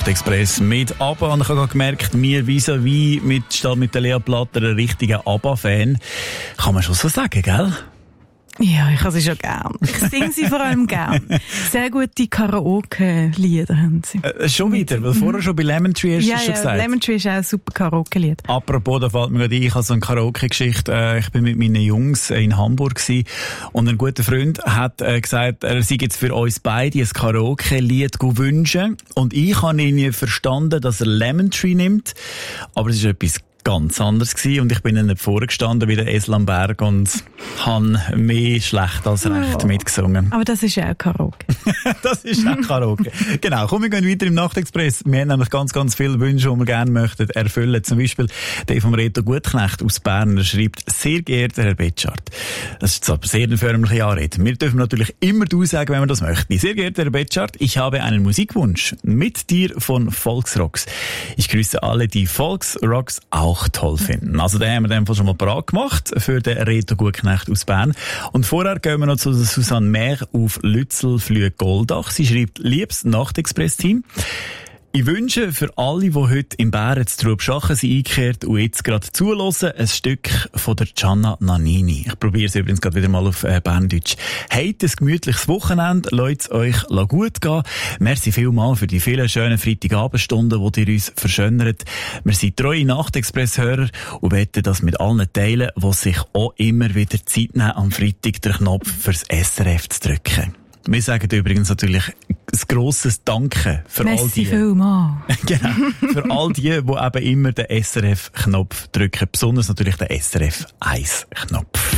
Nachtexpress mit ABBA. Und ich habe gemerkt, mir vis-à-vis mit der Lea Platter ein richtiger ABBA-Fan. Kann man schon so sagen, gell? Ja, ich habe sie schon gern. Ich singe sie vor allem gern. Sehr gute Karaoke-Lieder haben sie. Schon wieder, weil vorher schon bei Lemon Tree hast du schon gesagt. Lemon Tree ist auch ein super Karaoke-Lied. Apropos, da fällt mir gerade ein, ich habe so eine Karaoke-Geschichte. Ich bin mit meinen Jungs in Hamburg gewesen, und ein guter Freund hat gesagt, er sei jetzt für uns beide ein Karaoke-Lied wünschen. Und ich habe irgendwie verstanden, dass er Lemon Tree nimmt, aber es ist etwas ganz anders gewesen, und ich bin ihnen vorgestanden wie der Esel am Berg und habe mehr schlecht als recht mitgesungen. Aber das ist ja auch Karaoke. Das ist auch Karaoke. Genau, komm, wir gehen weiter im Nachtexpress. Wir haben nämlich ganz, ganz viele Wünsche, die wir gerne möchten erfüllen. Zum Beispiel der vom Reto Gutknecht aus Bern. Er schreibt: Sehr geehrter Herr Betschart. Das ist jetzt aber sehr eine förmliche Anrede. Wir dürfen natürlich immer du sagen, wenn wir das möchten. Sehr geehrter Herr Betschart, ich habe einen Musikwunsch. Mit dir von Volksrocks. Ich grüße alle, die Volksrocks auch toll finden. Also den haben wir dann schon mal parat gemacht für den Reto Gutknecht aus Bern. Und vorher gehen wir noch zu Susanne Mehr auf Lützelflüh-Goldach. Sie schreibt: Liebes Nachtexpress-Team, ich wünsche für alle, die heute im Bären zu Trubschachen sind eingekehrt und jetzt gerade zuhören, ein Stück von der Gianna Nannini. Ich probiere es übrigens gerade wieder mal auf Berndeutsch. Habt ein gemütliches Wochenende, lasst es euch gut gehen. Merci vielmals für die vielen schönen Freitagabendstunden, die ihr uns verschönert. Wir sind treue Nachtexpress-Hörer und wetten das mit allen teilen, die sich auch immer wieder Zeit nehmen, am Freitag den Knopf fürs SRF zu drücken. Wir sagen übrigens natürlich ein grosses Danke für all die. Merci vielmals. Genau. Für all die eben immer den SRF-Knopf drücken. Besonders natürlich den SRF-1-Knopf.